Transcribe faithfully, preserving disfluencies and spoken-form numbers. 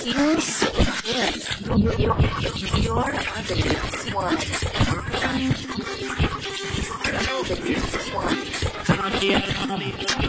feels good. You're, you're, you're the one. You're the one.